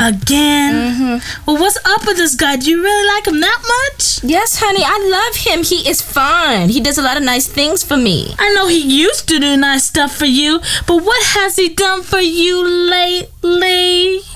Again? Well, what's up with this guy? Do you really like him that much? Yes, honey, I love him. He is fun. He does a lot of nice things for me. I know he used to do nice stuff for you, but what has he done for you lately?